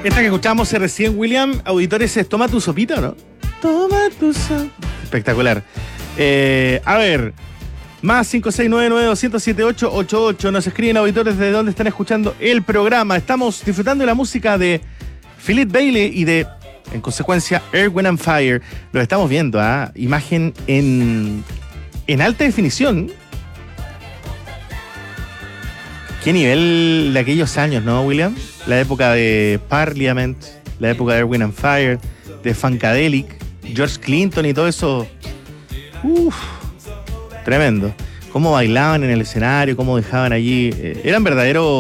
Esta que escuchamos recién, William, auditores, es Toma tu sopita, ¿no? Toma tu sopita. Espectacular. A ver, más 56992078888. Nos escriben auditores de dónde están escuchando el programa. Estamos disfrutando de la música de Philip Bailey y de, en consecuencia, Earth, Wind and Fire. Lo estamos viendo, imagen en alta definición. Qué nivel de aquellos años, ¿no, William? La época de Parliament, la época de Earth, Wind and Fire, de Funkadelic, George Clinton y todo eso. Uf, tremendo. Cómo bailaban en el escenario, cómo dejaban allí. Eran verdaderos